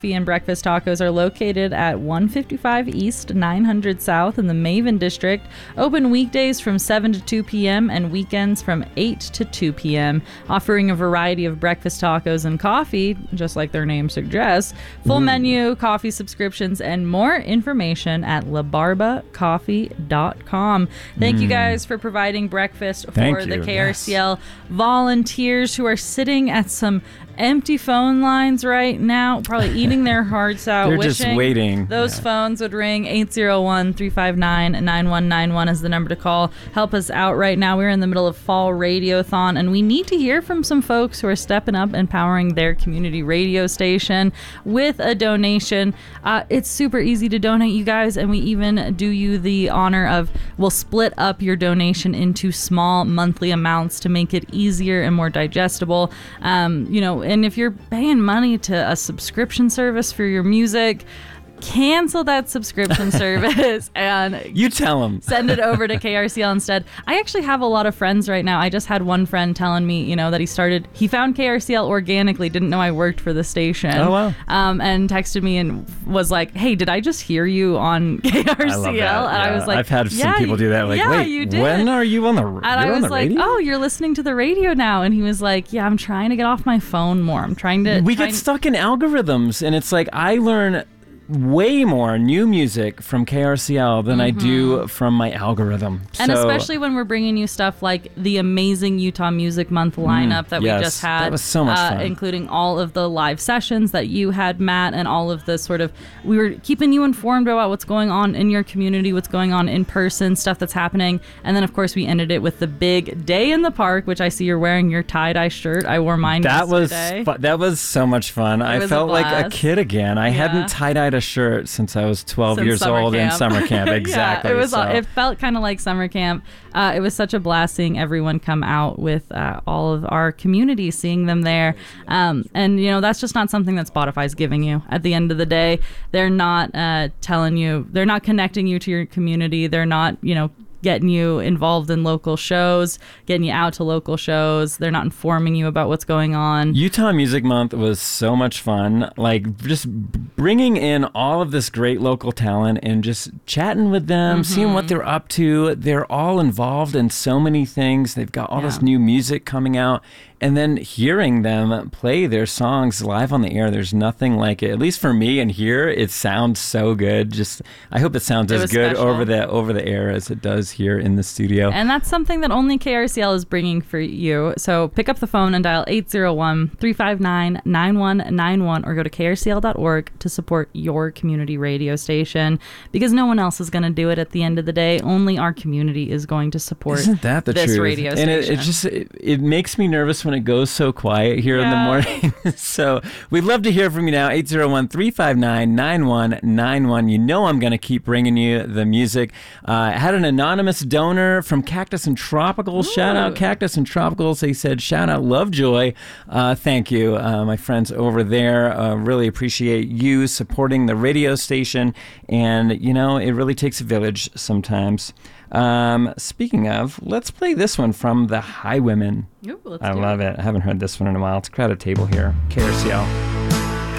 and Breakfast Tacos are located at 155 East, 900 South in the Maven District. Open weekdays from 7 to 2 p.m. and weekends from 8 to 2 p.m. Offering a variety of breakfast tacos and coffee, just like their name suggests. Full menu, coffee subscriptions, and more information at labarbacoffee.com. Thank you guys for providing breakfast for the KRCL volunteers who are sitting at some empty phone lines right now, probably eating their hearts out. They're just waiting. Those phones would ring. 801-359-9191 is the number to call. Help us out right now. We're in the middle of Fall Radiothon, and we need to hear from some folks who are stepping up and powering their community radio station with a donation. It's super easy to donate, you guys, and we even do you the honor of, we'll split up your donation into small monthly amounts to make it easier and more digestible. And if you're paying money to a subscription service for your music, cancel that subscription service and you tell them. Send it over to KRCL instead. I actually have a lot of friends right now. I just had one friend telling me, that he found KRCL organically, didn't know I worked for the station. Oh, wow. And texted me and was like, hey, did I just hear you on KRCL? I love that. And I was like, I've had some people do that. Like, yeah, wait, you did. When are you on the radio? And I was like, radio? oh, you're listening to the radio now. And he was like, yeah, I'm trying to get off my phone more. I'm trying to. We get stuck in algorithms, and it's like I learn way more new music from KRCL than I do from my algorithm. And especially when we're bringing you stuff like the amazing Utah Music Month lineup that we just had. That was so much fun. Including all of the live sessions that you had, Matt, and all of the we were keeping you informed about what's going on in your community, what's going on in person, stuff that's happening. And then, of course, we ended it with the big day in the park, which I see you're wearing your tie-dye shirt. I wore mine yesterday. That was so much fun. I felt like a kid again. I hadn't tie-dyed a shirt since I was 12 years old in summer camp. Exactly. It felt kind of like summer camp. It was such a blast seeing everyone come out with all of our community, seeing them there. And that's just not something that Spotify's giving you. At the end of the day, they're not telling you, they're not connecting you to your community. They're not, getting you involved in local shows, getting you out to local shows. They're not informing you about what's going on. Utah Music Month was so much fun. Like, just bringing in all of this great local talent and just chatting with them, seeing what they're up to. They're all involved in so many things. They've got all this new music coming out. And then hearing them play their songs live on the air, there's nothing like it. At least for me, and here it sounds so good. I hope it sounds as good over the air as it does here in the studio. And that's something that only KRCL is bringing for you. So pick up the phone and dial 801-359-9191 or go to krcl.org to support your community radio station, because no one else is going to do it at the end of the day. Only our community is going to support Isn't that the this truth? radio station. And it makes me nervous when it goes so quiet here in the morning. So we'd love to hear from you now. 801-359-9191. You know I'm going to keep bringing you the music. I had an anonymous donor from Cactus and Tropicals. Shout out Cactus and Tropicals. They said, shout out Lovejoy. Thank you, my friends over there. Really appreciate you supporting the radio station. And, it really takes a village sometimes. Speaking of, let's play this one from the Highwomen. Ooh, I love it. I haven't heard this one in a while. It's Crowded Table here, KRCL.